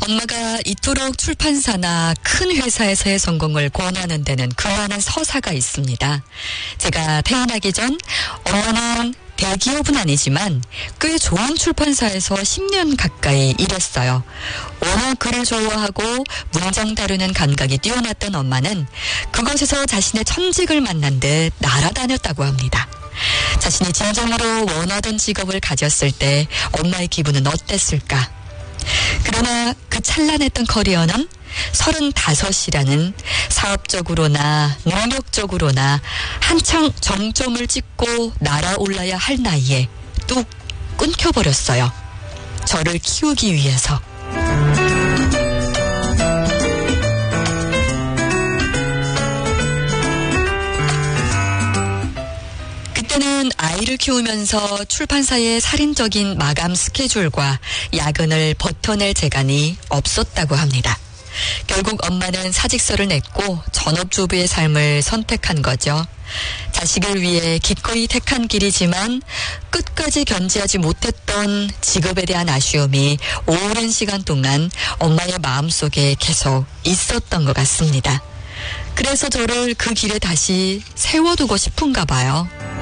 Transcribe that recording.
엄마가 이토록 출판사나 큰 회사에서의 성공을 권하는 데는 그만한 서사가 있습니다. 제가 태어나기 전 엄마는 대기업은 아니지만 꽤 좋은 출판사에서 10년 가까이 일했어요. 워낙 글을 좋아하고 문장 다루는 감각이 뛰어났던 엄마는 그곳에서 자신의 천직을 만난 듯 날아다녔다고 합니다. 자신이 진정으로 원하던 직업을 가졌을 때 엄마의 기분은 어땠을까? 그러나 그 찬란했던 커리어는 35이라는 사업적으로나 능력적으로나 한창 정점을 찍고 날아올라야 할 나이에 뚝 끊겨버렸어요. 저를 키우기 위해서. 그때는 아이를 키우면서 출판사의 살인적인 마감 스케줄과 야근을 버텨낼 재간이 없었다고 합니다. 결국 엄마는 사직서를 냈고 전업주부의 삶을 선택한 거죠. 자식을 위해 기꺼이 택한 길이지만 끝까지 견지하지 못했던 직업에 대한 아쉬움이 오랜 시간 동안 엄마의 마음속에 계속 있었던 것 같습니다. 그래서 저를 그 길에 다시 세워두고 싶은가 봐요.